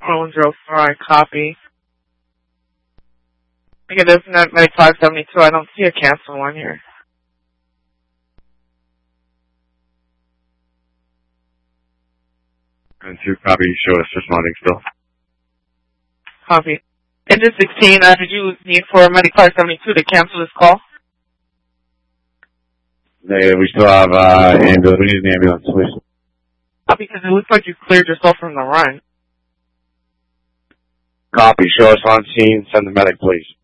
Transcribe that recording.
1004, I copy. Negative, Medic 572, I don't see a cancel one here. And 2 copy, show us responding still. Copy. Engine 16, did you need for Medic 572 to cancel this call? We still have ambulance. We need an ambulance, please. Because it looks like you cleared yourself from the run. Copy. Show us on scene. Send the medic, please.